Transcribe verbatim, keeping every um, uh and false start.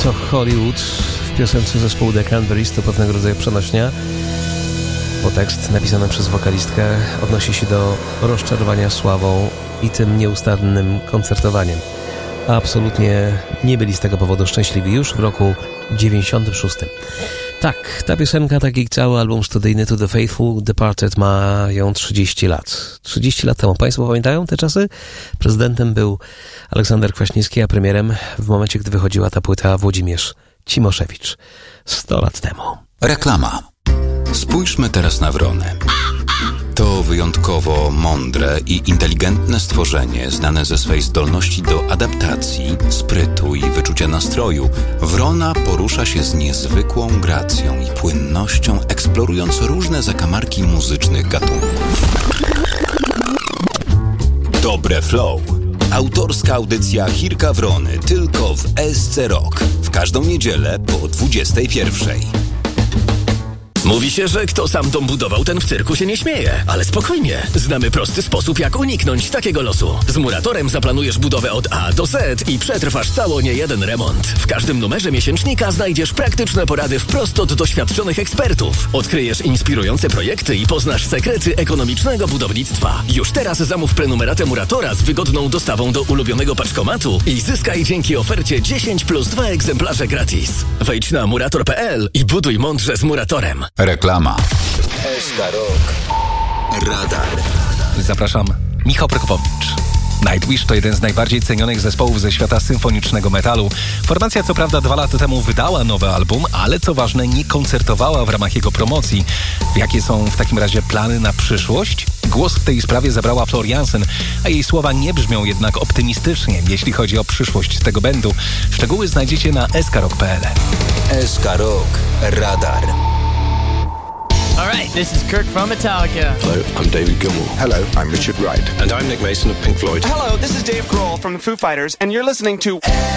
to Hollywood w piosence zespołu The Cranberries to pewnego rodzaju przenośnia, bo tekst napisany przez wokalistkę odnosi się do rozczarowania sławą i tym nieustannym koncertowaniem. A absolutnie nie byli z tego powodu szczęśliwi już w roku dziewięćdziesiątym szóstym. Tak, ta piosenka, tak jak cały album studyjny To The Faithful Departed mają trzydzieści lat. trzydzieści lat temu. Państwo pamiętają te czasy? Prezydentem był Aleksander Kwaśniewski, a premierem w momencie, gdy wychodziła ta płyta Włodzimierz Cimoszewicz. sto lat temu. Reklama. Spójrzmy teraz na wronę. To wyjątkowo mądre i inteligentne stworzenie, znane ze swej zdolności do adaptacji, sprytu i wyczucia nastroju. Wrona porusza się z niezwykłą gracją i płynnością, eksplorując różne zakamarki muzycznych gatunków. Dobre flow. Autorska audycja Chirka Wrony tylko w S C Rock. W każdą niedzielę po dwudziestej pierwszej. Mówi się, że kto sam dom budował, ten w cyrku się nie śmieje. Ale spokojnie, znamy prosty sposób, jak uniknąć takiego losu. Z Muratorem zaplanujesz budowę od A do Z i przetrwasz cało niejeden remont. W każdym numerze miesięcznika znajdziesz praktyczne porady wprost od doświadczonych ekspertów. Odkryjesz inspirujące projekty i poznasz sekrety ekonomicznego budownictwa. Już teraz zamów prenumeratę Muratora z wygodną dostawą do ulubionego paczkomatu i zyskaj dzięki ofercie dziesięć plus dwa egzemplarze gratis. Wejdź na murator kropka p l i buduj mądrze z Muratorem. Reklama. S K Rock. Radar. Zapraszam, Michał Prokopowicz. Nightwish to jeden z najbardziej cenionych zespołów ze świata symfonicznego metalu. Formacja co prawda dwa lata temu wydała nowy album, ale co ważne nie koncertowała w ramach jego promocji. Jakie są w takim razie plany na przyszłość? Głos w tej sprawie zabrała Floor Jansen, a jej słowa nie brzmią jednak optymistycznie, jeśli chodzi o przyszłość tego bandu. Szczegóły znajdziecie na s k rock kropka p l. S K Rock. Radar. All right, this is Kirk from Metallica. Hello, I'm David Gilmour. Hello, I'm Richard Wright. And I'm Nick Mason of Pink Floyd. Hello, this is Dave Grohl from the Foo Fighters, and you're listening to